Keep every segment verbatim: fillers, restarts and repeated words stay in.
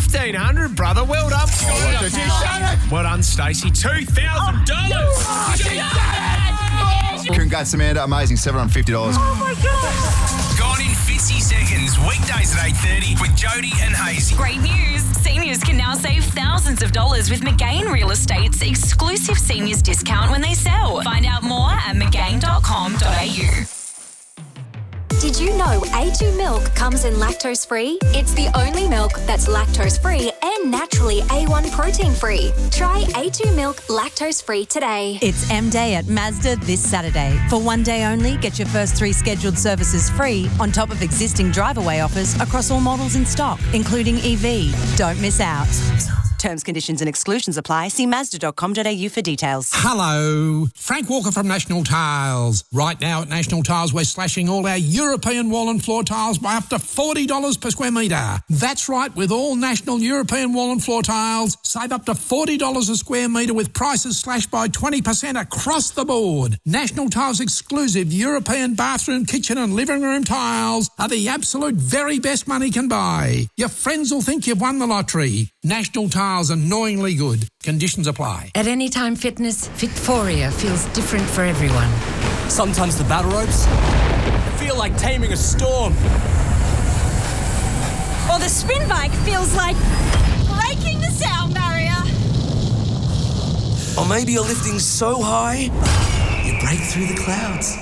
fifteen hundred, brother. Well done. Oh, look, you shut it. Well done, Stacey. two thousand dollars. Oh, she done it. Congrats, Amanda. Amazing. seven hundred fifty dollars. Oh, my God. Gone in fifty seconds. Weekdays at eight thirty with Jody and Hazy. Great news. Seniors can now save thousands of dollars with McGain Real Estate's exclusive seniors discount when they sell. Find out more at mcgain dot com dot a u. Did you know A two milk comes in lactose-free? It's the only milk that's lactose-free and naturally A one protein-free. Try A two milk lactose-free today. It's M-Day at Mazda this Saturday. For one day only, get your first three scheduled services free on top of existing drive-away offers across all models in stock, including E V. Don't miss out. Terms, conditions and exclusions apply. See mazda dot com dot a u for details. Hello, Frank Walker from National Tiles. Right now at National Tiles, we're slashing all our European wall and floor tiles by up to forty dollars per square metre. That's right, with all National European wall and floor tiles, save up to forty dollars a square metre with prices slashed by twenty percent across the board. National Tiles exclusive European bathroom, kitchen and living room tiles are the absolute very best money can buy. Your friends will think you've won the lottery. National Tiles, annoyingly good. Conditions apply. At Anytime Fitness, Fitforia feels different for everyone. Sometimes the battle ropes feel like taming a storm. Or the spin bike feels like breaking the sound barrier. Or maybe you're lifting so high, you break through the clouds.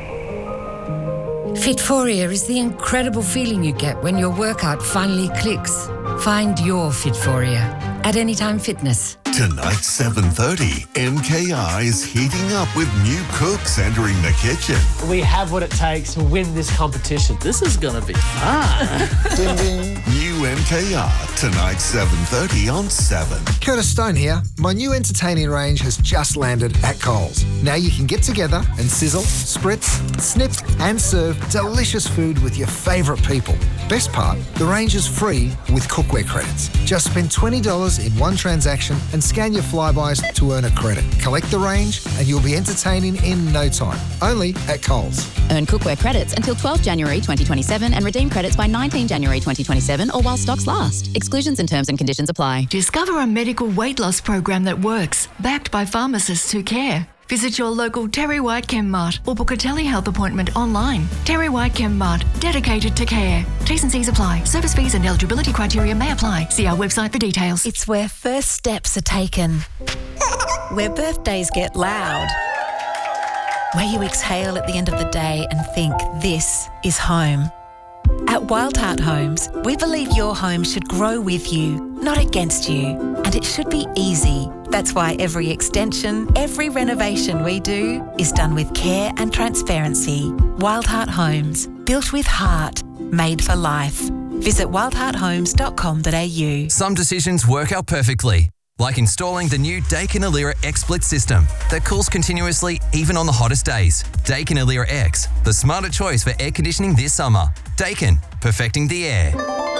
Fitforia is the incredible feeling you get when your workout finally clicks. Find your Fitforia at Anytime Fitness. Tonight, seven thirty, M K R is heating up with new cooks entering the kitchen. We have what it takes to win this competition. This is going to be fun. Ding, ding. New M K R, tonight, seven thirty on seven. Curtis Stone here. My new entertaining range has just landed at Coles. Now you can get together and sizzle, spritz, snip and serve delicious food with your favourite people. Best part, the range is free with cookware credits. Just spend twenty dollars in one transaction and scan your flybys to earn a credit. Collect the range and you'll be entertaining in no time. Only at Coles. Earn cookware credits until twelfth January twenty twenty-seven and redeem credits by nineteenth January twenty twenty-seven or while stocks last. Exclusions and terms and conditions apply. Discover a medical weight loss program that works, backed by pharmacists who care. Visit your local Terry White Chemmart or book a telehealth appointment online. Terry White Chemmart, dedicated to care. T's and C's apply. Service fees and eligibility criteria may apply. See our website for details. It's where first steps are taken. Where birthdays get loud. Where you exhale at the end of the day and think, this is home. At Wild Heart Homes, we believe your home should grow with you, not against you. And it should be easy. That's why every extension, every renovation we do is done with care and transparency. Wild Heart Homes, built with heart, made for life. Visit wild heart homes dot com dot a u. Some decisions work out perfectly, like installing the new Daikin Alira X-Split system that cools continuously even on the hottest days. Daikin Alira X, the smarter choice for air conditioning this summer. Daikin, perfecting the air.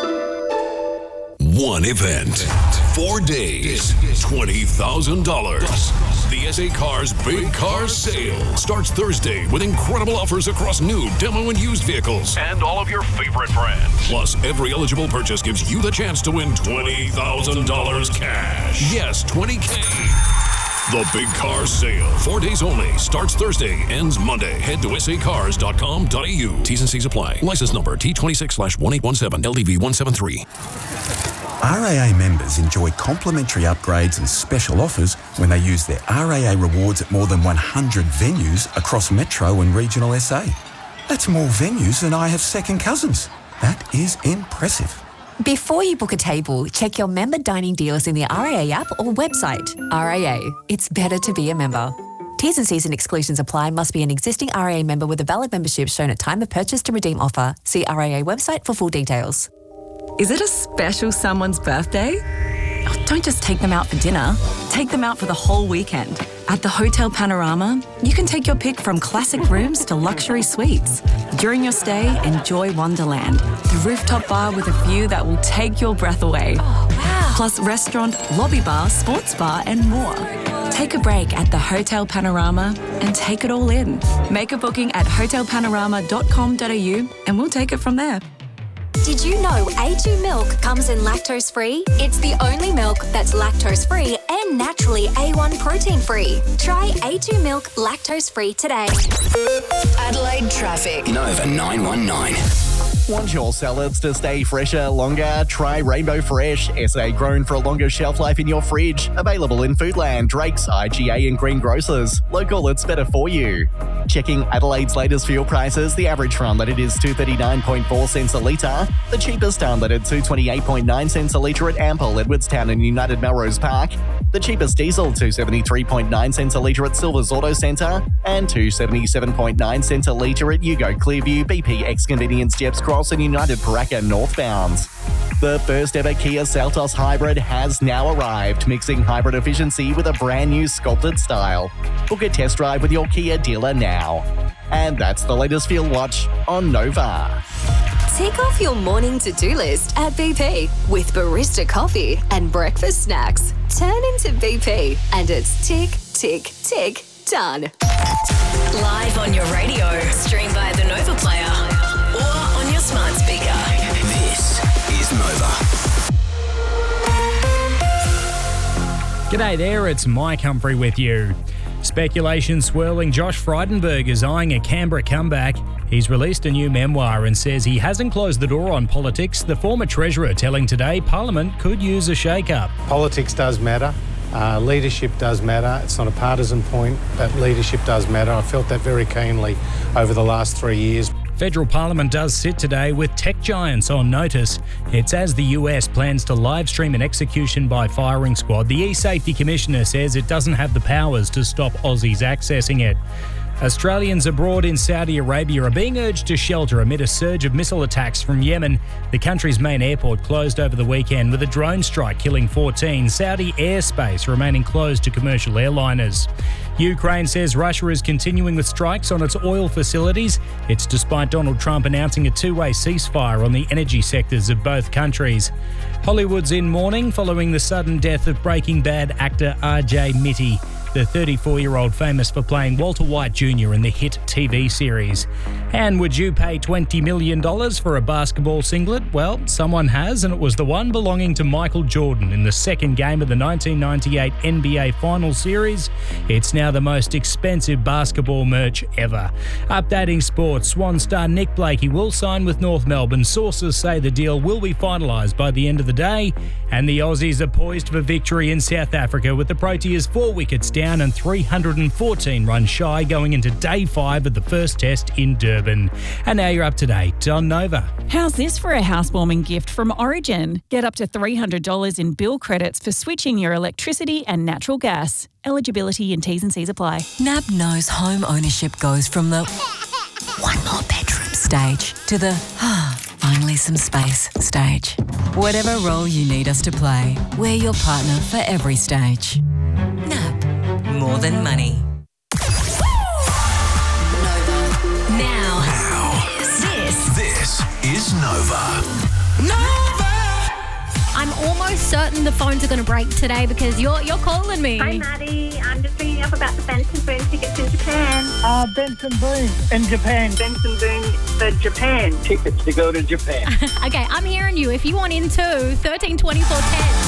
One event, four days, twenty thousand dollars. The S A Cars Big Car Sale starts Thursday with incredible offers across new, demo, and used vehicles. And all of your favorite brands. Plus, every eligible purchase gives you the chance to win twenty thousand dollars cash. Yes, twenty K. The Big Car Sale, four days only, starts Thursday, ends Monday. Head to s a cars dot com dot a u. T's and C's apply. License number T twenty-six slash one eight one seven L D V one seven three. R A A members enjoy complimentary upgrades and special offers when they use their R A A rewards at more than one hundred venues across Metro and regional S A. That's more venues than I have second cousins. That is impressive. Before you book a table, check your member dining deals in the R A A app or website. R A A, it's better to be a member. T's and C's and exclusions apply. Must be an existing R A A member with a valid membership shown at time of purchase to redeem offer. See R A A website for full details. Is it a special someone's birthday? Oh, don't just take them out for dinner. Take them out for the whole weekend. At the Hotel Panorama, you can take your pick from classic rooms to luxury suites. During your stay, enjoy Wonderland, the rooftop bar with a view that will take your breath away. Oh, wow. Plus restaurant, lobby bar, sports bar, and more. Take a break at the Hotel Panorama and take it all in. Make a booking at hotel panorama dot com dot a u and we'll take it from there. Did you know A two milk comes in lactose free? It's the only milk that's lactose free and naturally A one protein free. Try A two milk lactose free today. Adelaide traffic. Nova nine one nine. Want your salads to stay fresher longer? Try Rainbow Fresh. S A grown for a longer shelf life in your fridge. Available in Foodland, Drake's, I G A and greengrocers. Local, it's better for you. Checking Adelaide's latest fuel prices, the average for unleaded is two dollars thirty-nine point four cents a litre. The cheapest unleaded two dollars twenty-eight point nine cents a litre at Ample, Edwardstown and United Melrose Park. The cheapest diesel, two dollars seventy-three point nine cents a litre at Silver's Auto Centre. And two dollars seventy-seven point nine cents a litre at Yugo Clearview, B P X Convenience, Jeps Cross and United Paraka northbound. The first ever Kia Seltos Hybrid has now arrived, mixing hybrid efficiency with a brand new sculpted style. Book a test drive with your Kia dealer now. And that's the latest Fuel Watch on Nova. Tick off your morning to-do list at B P with barista coffee and breakfast snacks. Turn into B P and it's tick, tick, tick, done. Live on your radio, stream via the Nova Player or on your smart speaker. This is Nova. G'day there, it's Mike Humphrey with you. Speculation swirling Josh Frydenberg is eyeing a Canberra comeback. He's released a new memoir and says he hasn't closed the door on politics. The former Treasurer telling Today Parliament could use a shake-up. Politics does matter. Uh, leadership does matter. It's not a partisan point, but leadership does matter. I felt that very keenly over the last three years. Federal Parliament does sit today with tech giants on notice. It's as the U S plans to live stream an execution by firing squad. The E-Safety Commissioner says it doesn't have the powers to stop Aussies accessing it. Australians abroad in Saudi Arabia are being urged to shelter amid a surge of missile attacks from Yemen. The country's main airport closed over the weekend with a drone strike killing fourteen. Saudi airspace remaining closed to commercial airliners. Ukraine says Russia is continuing with strikes on its oil facilities. It's despite Donald Trump announcing a two-way ceasefire on the energy sectors of both countries. Hollywood's in mourning following the sudden death of Breaking Bad actor R J Mitte, the thirty-four-year-old famous for playing Walter White Junior in the hit T V series. And would you pay twenty million dollars for a basketball singlet? Well, someone has, and it was the one belonging to Michael Jordan in the second game of the nineteen ninety-eight N B A Finals Series. It's now the most expensive basketball merch ever. Updating sports, Swan star Nick Blakey will sign with North Melbourne. Sources say the deal will be finalised by the end of the day. And the Aussies are poised for victory in South Africa with the Proteas four wickets down and three hundred fourteen runs shy going into day five of the first test in Durban. And now you're up to date on Nova. How's this for a housewarming gift from Origin? Get up to three hundred dollars in bill credits for switching your electricity and natural gas. Eligibility and T's and C's apply. N A B knows home ownership goes from the one more bedroom stage to the ah, finally some space stage. Whatever role you need us to play, we're your partner for every stage. N A B, more than money. Now, Now, this, this is Nova. I'm almost certain the phones are going to break today because you're you're calling me. Hi, Maddie. I'm just ringing up about the Benson Boone tickets in Japan. Uh, Benson Boone in Japan. Benson Boone for Japan. Tickets to go to Japan. Okay, I'm hearing you. If you want into thirteen twenty-four ten.